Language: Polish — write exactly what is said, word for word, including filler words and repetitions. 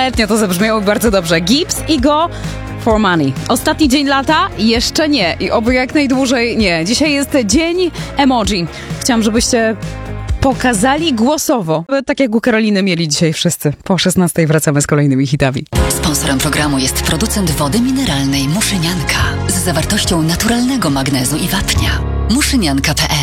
Kompletnie to zabrzmiało bardzo dobrze. Gibbs i Go for Money. Ostatni dzień lata? Jeszcze nie. I oby jak najdłużej nie. Dzisiaj jest dzień emoji. Chciałam, żebyście pokazali głosowo. Tak jak u Karoliny mieli dzisiaj wszyscy. Po szesnastej wracamy z kolejnymi hitami. Sponsorem programu jest producent wody mineralnej Muszynianka z zawartością naturalnego magnezu i wapnia. muszynianka kropka pe el